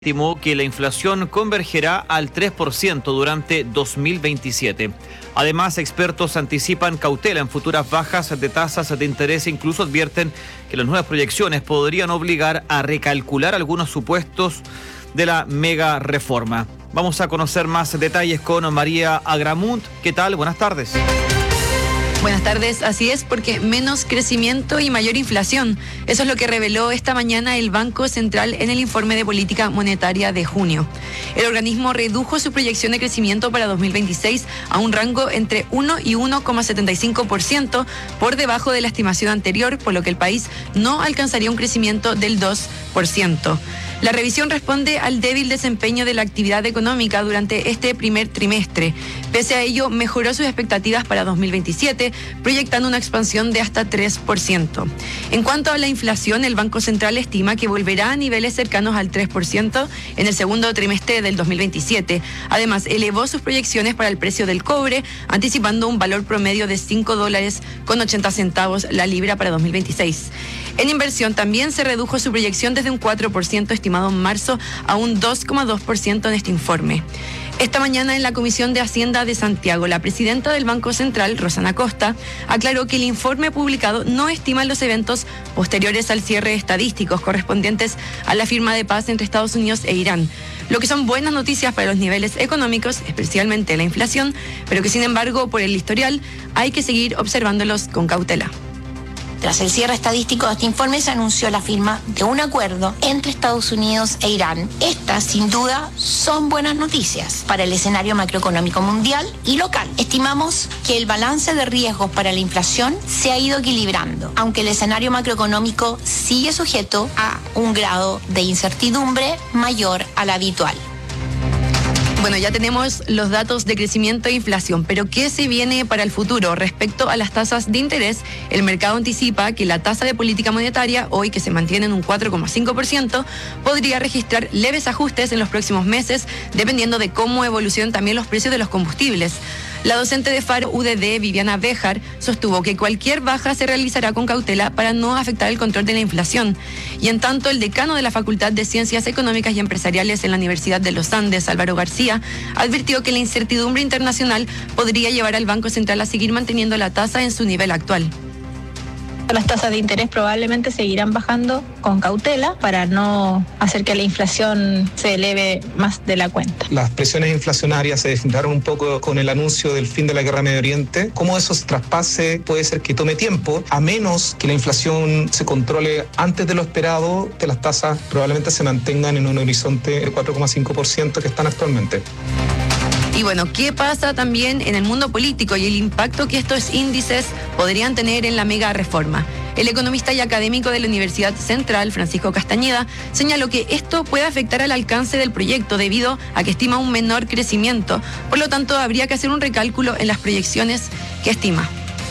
estimó que la inflación convergerá al 3% durante 2027. Además, expertos anticipan cautela en futuras bajas de tasas de interés e incluso advierten que las nuevas proyecciones podrían obligar a recalcular algunos supuestos de la mega reforma. Vamos a conocer más detalles con María Agramunt. ¿Qué tal? Buenas tardes. Buenas tardes, así es, porque menos crecimiento y mayor inflación. Eso es lo que reveló esta mañana el Banco Central en el informe de política monetaria de junio. El organismo redujo su proyección de crecimiento para 2026 a un rango entre 1 y 1,75%, por debajo de la estimación anterior, por lo que el país no alcanzaría un crecimiento del 2%. La revisión responde al débil desempeño de la actividad económica durante este primer trimestre. Pese a ello, mejoró sus expectativas para 2027, proyectando una expansión de hasta 3%. En cuanto a la inflación, el Banco Central estima que volverá a niveles cercanos al 3% en el segundo trimestre del 2027. Además, elevó sus proyecciones para el precio del cobre, anticipando un valor promedio de $5.80 la libra para 2026. En inversión también se redujo su proyección desde un 4% estimado en marzo a un 2,2% en este informe. Esta mañana en la Comisión de Hacienda de Santiago, la presidenta del Banco Central, Rosana Costa, aclaró que el informe publicado no estima los eventos posteriores al cierre estadísticos correspondientes a la firma de paz entre Estados Unidos e Irán, lo que son buenas noticias para los niveles económicos, especialmente la inflación, pero que sin embargo por el historial hay que seguir observándolos con cautela. Tras el cierre estadístico de este informe se anunció la firma de un acuerdo entre Estados Unidos e Irán. Estas, sin duda, son buenas noticias para el escenario macroeconómico mundial y local. Estimamos que el balance de riesgos para la inflación se ha ido equilibrando, aunque el escenario macroeconómico sigue sujeto a un grado de incertidumbre mayor al habitual. Bueno, ya tenemos los datos de crecimiento e inflación, pero ¿qué se viene para el futuro? Respecto a las tasas de interés, el mercado anticipa que la tasa de política monetaria, hoy que se mantiene en un 4,5%, podría registrar leves ajustes en los próximos meses, dependiendo de cómo evolucionen también los precios de los combustibles. La docente de Faro UDD, Viviana Béjar, sostuvo que cualquier baja se realizará con cautela para no afectar el control de la inflación. Y en tanto, el decano de la Facultad de Ciencias Económicas y Empresariales en la Universidad de los Andes, Álvaro García, advirtió que la incertidumbre internacional podría llevar al Banco Central a seguir manteniendo la tasa en su nivel actual. Las tasas de interés probablemente seguirán bajando con cautela para no hacer que la inflación se eleve más de la cuenta. Las presiones inflacionarias se desinflaron un poco con el anuncio del fin de la guerra en Medio Oriente. Cómo eso se traspase puede ser que tome tiempo, a menos que la inflación se controle antes de lo esperado, que las tasas probablemente se mantengan en un horizonte del 4,5% que están actualmente. Y bueno, ¿qué pasa también en el mundo político y el impacto que estos índices podrían tener en la mega reforma? El economista y académico de la Universidad Central, Francisco Castañeda, señaló que esto puede afectar al alcance del proyecto debido a que estima un menor crecimiento. Por lo tanto, habría que hacer un recálculo en las proyecciones que estima.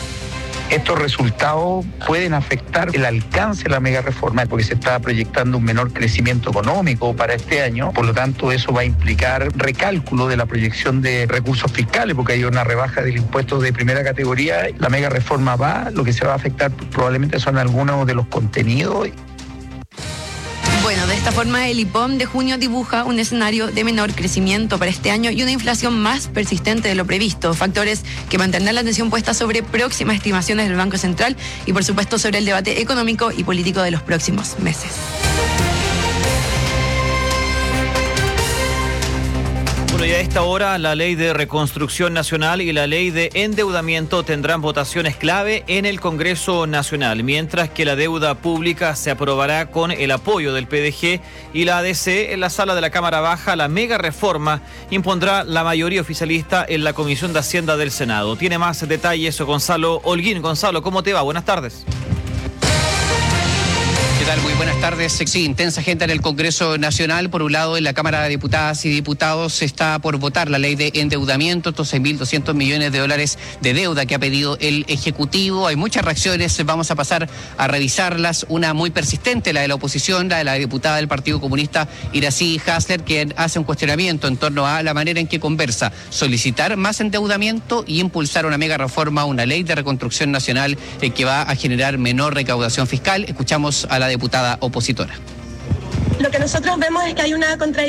Estos resultados pueden afectar el alcance de la mega reforma porque se está proyectando un menor crecimiento económico para este año. Por lo tanto, eso va a implicar recálculo de la proyección de recursos fiscales porque hay una rebaja del impuesto de primera categoría. La mega reforma lo que se va a afectar probablemente son algunos de los contenidos. Bueno, de esta forma el IPOM de junio dibuja un escenario de menor crecimiento para este año y una inflación más persistente de lo previsto, factores que mantendrán la atención puesta sobre próximas estimaciones del Banco Central y por supuesto sobre el debate económico y político de los próximos meses. Bueno, y a esta hora la Ley de Reconstrucción Nacional y la Ley de Endeudamiento tendrán votaciones clave en el Congreso Nacional, mientras que la deuda pública se aprobará con el apoyo del PDG y la ADC. En la sala de la Cámara Baja, la mega reforma impondrá la mayoría oficialista en la Comisión de Hacienda del Senado. Tiene más detalles Gonzalo Holguín. Gonzalo, ¿cómo te va? Buenas tardes. ¿Qué tal? Muy buenas tardes. Sí, intensa agenda en el Congreso Nacional. Por un lado, en la Cámara de Diputadas y Diputados está por votar la ley de endeudamiento, estos 6.200 millones de dólares de deuda que ha pedido el Ejecutivo. Hay muchas reacciones, vamos a pasar a revisarlas. Una muy persistente, la de la oposición, la de la diputada del Partido Comunista, Iracy Hasler, quien hace un cuestionamiento en torno a la manera en que conversa solicitar más endeudamiento y impulsar una mega reforma, una ley de reconstrucción nacional que va a generar menor recaudación fiscal. Escuchamos a la diputada opositora. Lo que nosotros vemos es que hay una contradicción